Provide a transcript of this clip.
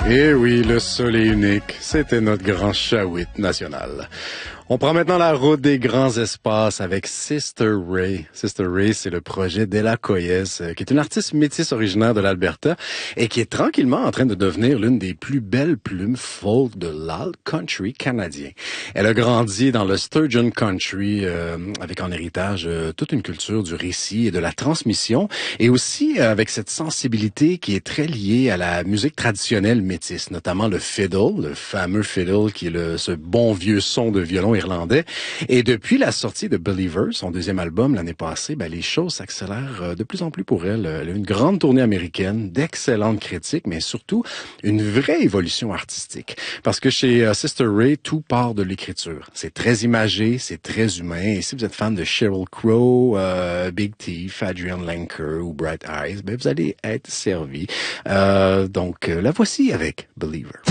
Eh oui, le seul et unique, c'était notre grand Shawit national. On prend maintenant la route des grands espaces avec Sister Ray. Sister Ray, c'est le projet d'Ella Coyes, qui est une artiste métisse originaire de l'Alberta et qui est tranquillement en train de devenir l'une des plus belles plumes folk de l'alt country canadien. Elle a grandi dans le Sturgeon Country avec en héritage toute une culture du récit et de la transmission et aussi avec cette sensibilité qui est très liée à la musique traditionnelle métisse, notamment le fiddle, le fameux fiddle qui est ce bon vieux son de violon irlandais. Et depuis la sortie de Believer, son deuxième album l'année passée, les choses s'accélèrent de plus en plus pour elle. Elle a une grande tournée américaine, d'excellentes critiques, mais surtout une vraie évolution artistique. Parce que chez Sister Ray, tout part de l'écriture. C'est très imagé, c'est très humain. Et si vous êtes fan de Sheryl Crow, Big Thief, Adrian Lenker ou Bright Eyes, vous allez être servi. Donc, la voici avec Believer.